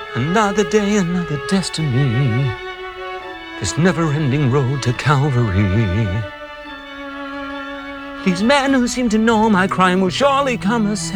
Another day, another destiny. This never-ending road to Calvary. These men who seem to know my crime will surely come a